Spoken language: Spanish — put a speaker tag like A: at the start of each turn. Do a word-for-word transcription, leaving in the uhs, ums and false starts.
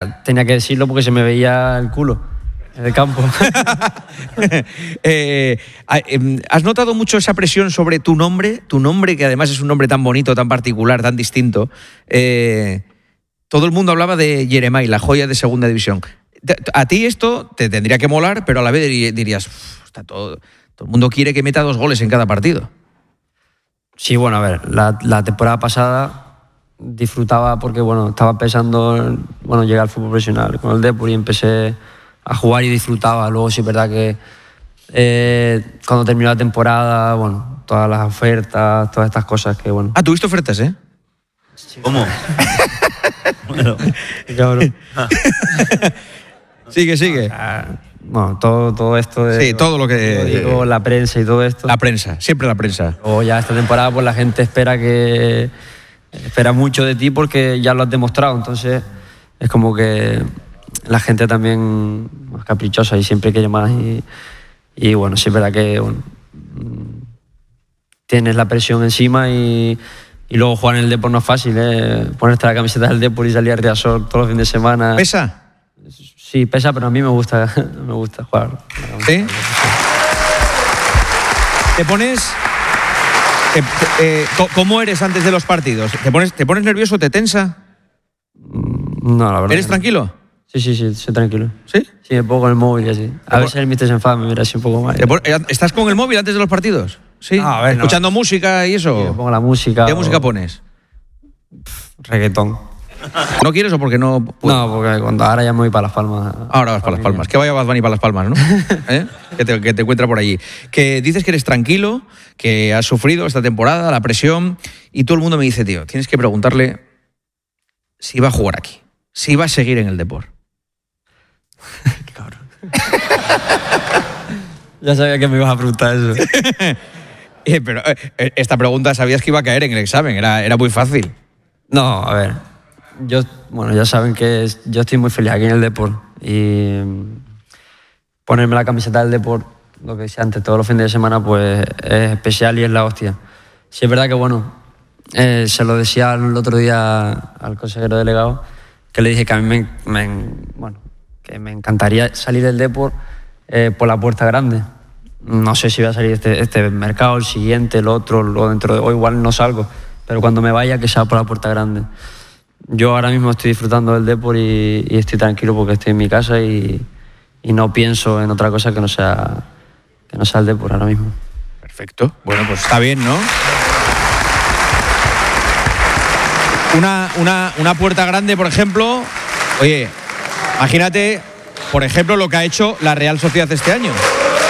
A: Tenía que decirlo porque se me veía el culo en el campo.
B: eh, ¿Has notado mucho esa presión sobre tu nombre? Tu nombre, que además es un nombre tan bonito, tan particular, tan distinto. Eh, todo el mundo hablaba de Yeremay, la joya de segunda división. A ti esto te tendría que molar, pero a la vez dirías, está todo, todo el mundo quiere que meta dos goles en cada partido.
A: Sí, bueno, a ver, la, la temporada pasada disfrutaba porque, bueno, estaba pensando, bueno, llegar al fútbol profesional con el Depor y empecé a jugar y disfrutaba. Luego sí es verdad que eh, cuando terminó la temporada, bueno, todas las ofertas, todas estas cosas que, bueno...
B: Ah, ¿tuviste ofertas, eh?
A: Sí.
C: ¿Cómo? Bueno.
A: Cabrón.
B: Sigue, sigue.
A: Ah, bueno, todo, todo esto de...
B: Sí, todo lo que...
A: Digo, la prensa y todo esto.
B: La prensa, siempre la prensa.
A: O ya esta temporada pues la gente espera que... Espera mucho de ti porque ya lo has demostrado. Entonces es como que la gente también más caprichosa y siempre quiere más. Y, y bueno, sí es verdad que bueno, tienes la presión encima y, y luego jugar en el Depor no es fácil, ¿eh? Ponerte la camiseta del Depor y salir a Riazor todos los fines de semana.
B: ¿Pesa?
A: Sí, pesa, pero a mí me gusta, me gusta jugar.
B: ¿Sí? ¿Te pones...? Eh, eh, ¿Cómo eres antes de los partidos? ¿Te pones, ¿Te pones nervioso? ¿Te tensa?
A: No, la verdad.
B: ¿Eres tranquilo?
A: Sí, sí, sí, soy tranquilo.
B: ¿Sí?
A: Sí, me pongo con el móvil y así. A veces el mister se enfada, me mira así un poco mal.
B: ¿Estás con el móvil antes de los partidos? Sí.
A: No, a ver,
B: ¿Escuchando
A: no.
B: música y eso?
A: Sí, me pongo la música.
B: ¿Qué
A: o...
B: música pones?
A: Reggaetón.
B: ¿No quieres o porque no...?
A: No, porque cuando ahora ya me voy para Las Palmas.
B: Ahora vas para Las Palmas. Que vaya Bad Bunny para Las Palmas, ¿no? ¿Eh? Que, te, que te encuentra por allí. Que dices que eres tranquilo, que has sufrido esta temporada, la presión, y todo el mundo me dice, tío, tienes que preguntarle si va a jugar aquí, si va a seguir en el Depor.
A: Qué cabrón. Ya sabía que me ibas a preguntar eso.
B: eh, pero eh, esta pregunta sabías que iba a caer en el examen, era, era muy fácil.
A: No, a ver, yo, bueno, ya saben que yo estoy muy feliz aquí en el Depor y ponerme la camiseta del Depor, lo que decía antes, todos los fines de semana, pues es especial y es la hostia. Sí es verdad que, bueno, eh, se lo decía el otro día al consejero delegado, que le dije que a mí me, me, bueno, que me encantaría salir del Depor eh, por la puerta grande. No sé si voy a salir este, este mercado, el siguiente, el otro, lo dentro de hoy, igual no salgo, pero cuando me vaya que sea por la puerta grande. Yo ahora mismo estoy disfrutando del Depor y, y estoy tranquilo porque estoy en mi casa y, y no pienso en otra cosa que no sea, que no sea el Depor ahora mismo.
B: Perfecto. Bueno, pues está bien, ¿no? Una, una, una puerta grande, por ejemplo. Oye, imagínate, por ejemplo, lo que ha hecho la Real Sociedad este año.